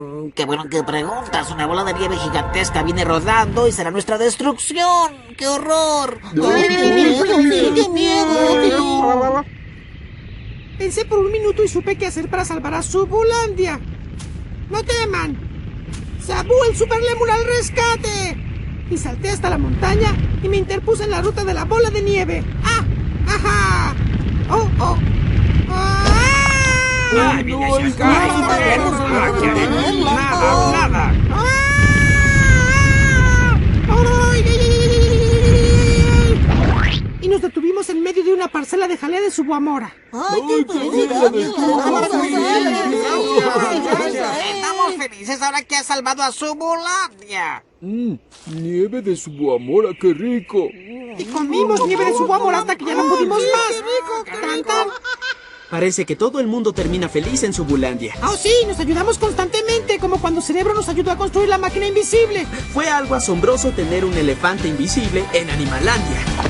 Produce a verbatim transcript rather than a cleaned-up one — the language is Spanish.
Mm, Qué bueno que preguntas. Una bola de nieve gigantesca viene rodando y será nuestra destrucción. ¡Qué horror! ¡Ay, qué miedo! ¡Qué miedo! Pensé por un minuto y supe qué hacer para salvar a Subulandia. ¡No teman! ¡Sabú, el superlemur al rescate! Y salté hasta la montaña y me interpuse en la ruta de la bola de nieve. ¡Ah! ¡Ajá! ¡Oh, oh! ¡Ah! ¡Ay, vine a sacar! ¡Ah, qué haremos! ¡Nada, nada! ¡Ah! ¡Ay, ay, ay, ay, ay! Y nos detuvimos en medio de una parcela de jalea de Subuamora. ¡Ay, qué Estamos felices ahora que has salvado a Subulandia. Mmm, nieve de Subuamora, qué rico. Y comimos nieve de Subuamora hasta que ya no pudimos más. ¡Tan, tan! Parece que todo el mundo termina feliz en Subulandia. ¡Oh, sí! Nos ayudamos constantemente, como cuando Cerebro nos ayudó a construir la máquina invisible. Fue algo asombroso tener un elefante invisible en Animalandia.